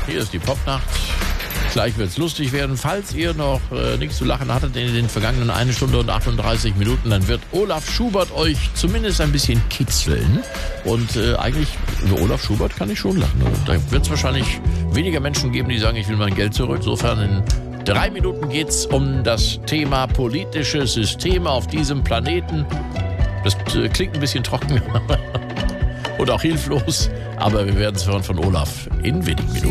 Hier ist die Popnacht. Gleich wird's lustig werden. Falls ihr noch nichts zu lachen hattet in den vergangenen 1 Stunde und 38 Minuten, dann wird Olaf Schubert euch zumindest ein bisschen kitzeln. Und eigentlich über Olaf Schubert kann ich schon lachen. Da wird es wahrscheinlich weniger Menschen geben, die sagen, ich will mein Geld zurück. Insofern in 3 Minuten geht's um das Thema politische Systeme auf diesem Planeten. Das klingt ein bisschen trocken und auch hilflos, aber wir werden es hören von Olaf in wenigen Minuten.